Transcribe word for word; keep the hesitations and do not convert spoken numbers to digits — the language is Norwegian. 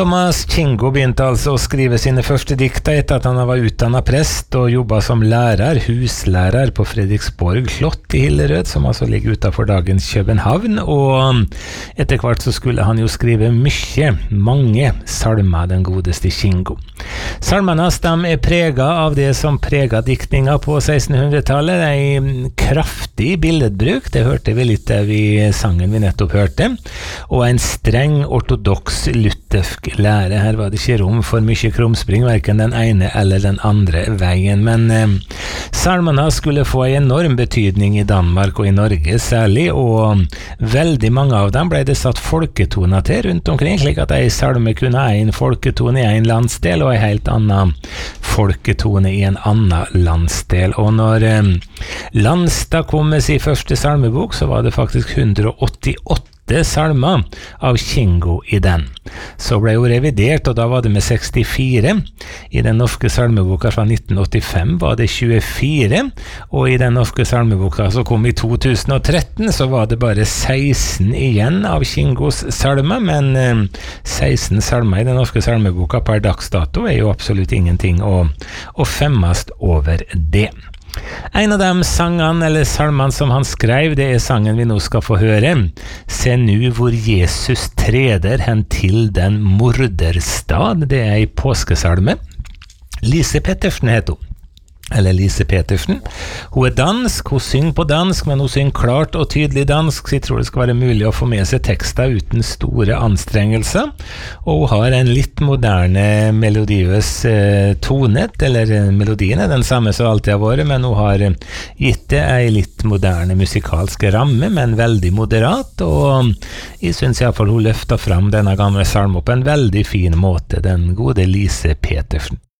Thomas Kingo begynte altså å skrive sine første dikter etter at han var utdannet prest og jobbet som lærer, huslærer på Fredriksborg slott i Hillerød, som altså ligger utenfor dagens København, og etter hvert så skulle han jo skrive mye, mange salmer, den godeste Kingo. Salmene de er preget av det som preget diktninga på sekstenhundretallet, en kraftig billedbruk, det hørte vi litt av i sangen vi nettopp hørte, og en streng ortodoks luthersk lære. Her var det ikke rom for mye krumspring, hverken den ene eller den andre veien, men eh, salmene skulle få en enorm betydning i Danmark og i Norge særlig, og veldig mange av dem ble det satt folketoner til rundt omkring, slik at en salme kunne ha en folketone i en landsdel og en helt annen folketone i en annen landsdel. Og når eh, Landstad kom med sin første salmebok, så var det faktisk hundre og åttiåtte salmer av Kingo i den. Så ble jo revidert, og da var det med sekstifire. I den norske salmeboka fra nitten åttifem var det tjuefire, og i den norske salmeboka som kom i to tusen og tretten, så var det bare seksten igjen av Kingos salmer, men eh, seksten salmer i den norske salmeboka per dagsdato er jo absolutt ingenting å, å femmast over det. En av de sangene eller salmene som han skrev, det er sangen vi nå skal få høre. Se nu hvor Jesus treder hen til den morderstad. Det er en påskesalme. Lise Pettersen heter hun. Eller Lise Petersen. Hun er dansk, hun synger på dansk, men hun synger klart og tydelig dansk, så jeg tror det skal være mulig å få med seg tekster uten store anstrengelser. Og hun har en litt moderne melodiøs eh, tonet, eller melodien er den samme som alltid har vært, men hun har gitt det en litt moderne musikalsk ramme, men veldig moderat, og jeg synes i hvert fall hun løfter fram denne gamle salmen på en veldig fin måte, den gode Lise Petersen.